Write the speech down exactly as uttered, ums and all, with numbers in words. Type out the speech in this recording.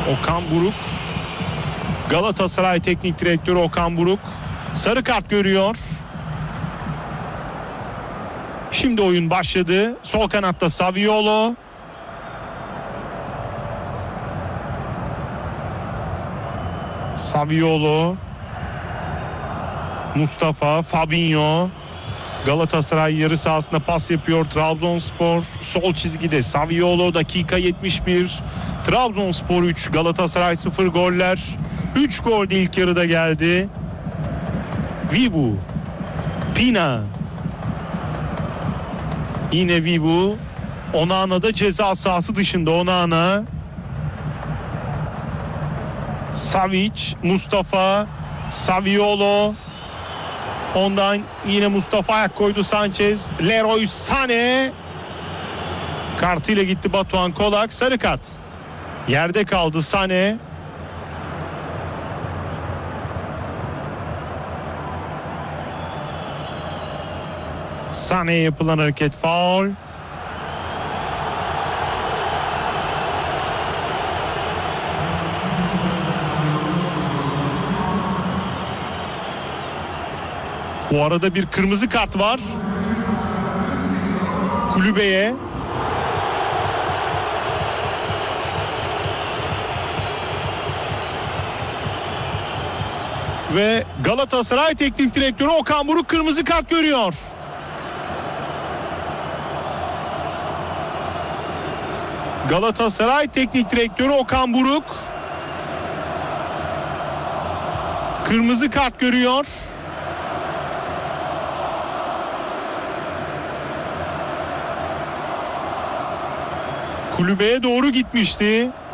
Okan Buruk. Galatasaray Teknik Direktörü Okan Buruk sarı kart görüyor. Şimdi oyun başladı. Sol kanatta Saviolo. Saviolo. Mustafa, Fabinho. Galatasaray yarı sahasında pas yapıyor. Trabzonspor sol çizgide. Saviolo, dakika yetmiş bir. Trabzonspor üç, Galatasaray sıfır goller. üç gol de ilk yarıda geldi. Vivu, Pina. Yine Vivu. Onana da ceza sahası dışında. Onana. Savic, Mustafa, Saviolo. Ondan yine Mustafa ayak koydu. Sanchez, Leroy Sané. Kartıyla gitti Batuhan Kolak. Sarı kart. Yerde kaldı Sané. Sané'ye yapılan hareket faul. Bu arada bir kırmızı kart var. Kulübeye. Ve Galatasaray Teknik Direktörü Okan Buruk kırmızı kart görüyor. Galatasaray Teknik Direktörü Okan Buruk kırmızı kart görüyor. Kulübeye doğru gitmişti.